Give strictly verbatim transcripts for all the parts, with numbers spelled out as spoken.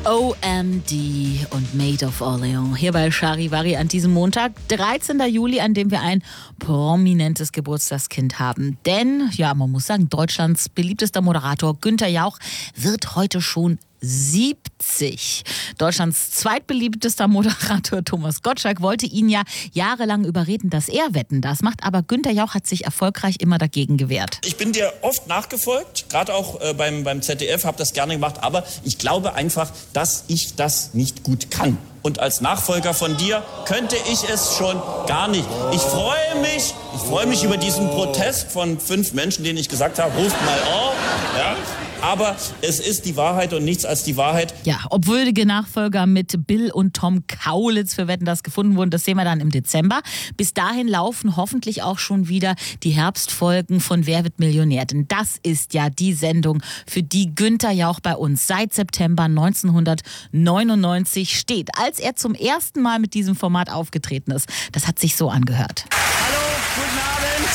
O M D und Maid of Orleans hier bei Charivari an diesem Montag, dreizehnten Juli, an dem wir ein prominentes Geburtstagskind haben. Denn, ja, man muss sagen, Deutschlands beliebtester Moderator Günther Jauch wird heute schon siebzig. Deutschlands zweitbeliebtester Moderator Thomas Gottschalk wollte ihn ja jahrelang überreden, dass er Wetten, das macht. Aber Günther Jauch hat sich erfolgreich immer dagegen gewehrt. Ich bin dir oft nachgefolgt, gerade auch äh, beim, beim Z D F, habe das gerne gemacht. Aber ich glaube einfach, dass ich das nicht gut kann. Und als Nachfolger von dir könnte ich es schon gar nicht. Ich freue mich, ich freue mich über diesen Protest von fünf Menschen, denen ich gesagt habe, ruft mal auf. Ja? Aber es ist die Wahrheit und nichts als die Wahrheit. Ja, ob würdige Nachfolger mit Bill und Tom Kaulitz für Wetten, das gefunden wurden, das sehen wir dann im Dezember. Bis dahin laufen hoffentlich auch schon wieder die Herbstfolgen von Wer wird Millionär? Denn das ist ja die Sendung, für die Günther Jauch bei uns seit September neunzehnhundertneunundneunzig steht. Als er zum ersten Mal mit diesem Format aufgetreten ist, das hat sich so angehört. Hallo, guten Abend.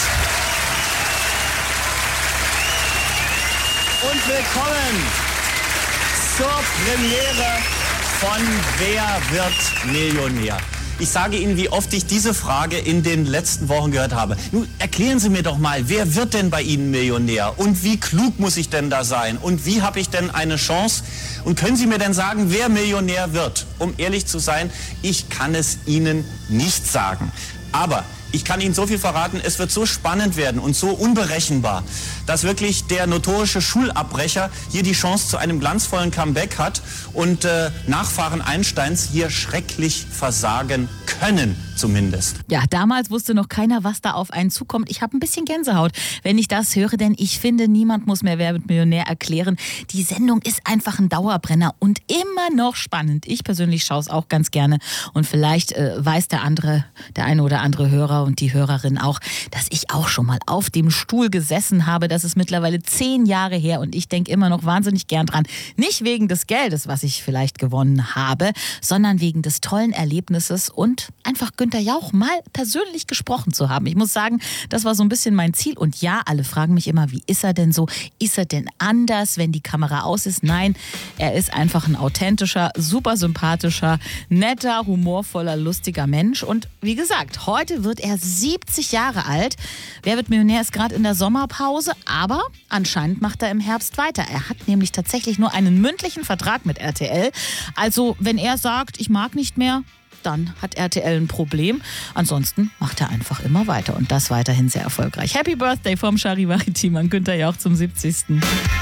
Und willkommen zur Premiere von Wer wird Millionär? Ich sage Ihnen, wie oft ich diese Frage in den letzten Wochen gehört habe. Nun, erklären Sie mir doch mal, wer wird denn bei Ihnen Millionär? Und wie klug muss ich denn da sein? Und wie habe ich denn eine Chance? Und können Sie mir denn sagen, wer Millionär wird? Um ehrlich zu sein, ich kann es Ihnen nicht sagen. Aber ich kann Ihnen so viel verraten, es wird so spannend werden und so unberechenbar, dass wirklich der notorische Schulabbrecher hier die Chance zu einem glanzvollen Comeback hat und äh, Nachfahren Einsteins hier schrecklich versagen können, zumindest. Ja, damals wusste noch keiner, was da auf einen zukommt. Ich habe ein bisschen Gänsehaut, wenn ich das höre, denn ich finde, niemand muss mehr Wer wird Millionär erklären. Die Sendung ist einfach ein Dauerbrenner und immer noch spannend. Ich persönlich schaue es auch ganz gerne und vielleicht äh, weiß der andere, der eine oder andere Hörer und die Hörerin auch, dass ich auch schon mal auf dem Stuhl gesessen habe. Das ist mittlerweile zehn Jahre her und ich denke immer noch wahnsinnig gern dran. Nicht wegen des Geldes, was ich vielleicht gewonnen habe, sondern wegen des tollen Erlebnisses und einfach Günther Jauch mal persönlich gesprochen zu haben. Ich muss sagen, das war so ein bisschen mein Ziel. Und ja, alle fragen mich immer, wie ist er denn so? Ist er denn anders, wenn die Kamera aus ist? Nein, er ist einfach ein authentischer, super sympathischer, netter, humorvoller, lustiger Mensch. Und wie gesagt, heute wird er siebzig Jahre alt. Wer wird Millionär ist gerade in der Sommerpause, aber anscheinend macht er im Herbst weiter. Er hat nämlich tatsächlich nur einen mündlichen Vertrag mit R T L. Also wenn er sagt, ich mag nicht mehr, dann hat R T L ein Problem. Ansonsten macht er einfach immer weiter und das weiterhin sehr erfolgreich. Happy Birthday vom Charivari-Team an Günther Jauch zum siebzigsten